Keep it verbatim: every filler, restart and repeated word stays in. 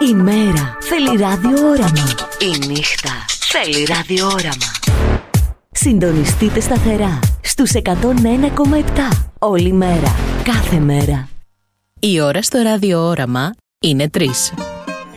Η μέρα θέλει ραδιόραμα. Η νύχτα θέλει ραδιόραμα. Συντονιστείτε σταθερά στους εκατόν ένα κόμμα επτά όλη μέρα, κάθε μέρα. Η ώρα στο ραδιόραμα είναι τρεις.